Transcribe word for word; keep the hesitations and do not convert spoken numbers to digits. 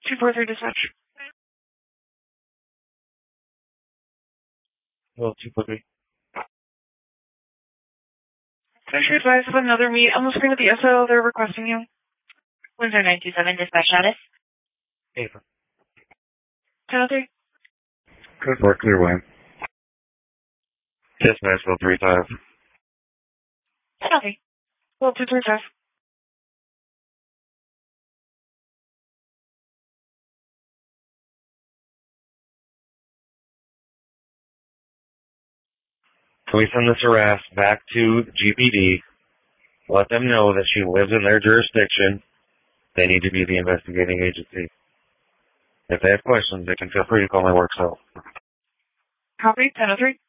two four three dispatch. Well, two four three. Can I shoot advise of another meet on the screen with the S O? They're requesting you. Windsor nine two seven, dispatch status. Ava. ten oh three. Good work, clear way. Dispatch, Will three five. ten oh three. Well, two three five. Can we send this harass back to G P D? Let them know that she lives in their jurisdiction. They need to be the investigating agency. If they have questions, they can feel free to call my work cell. Copy, ten oh three.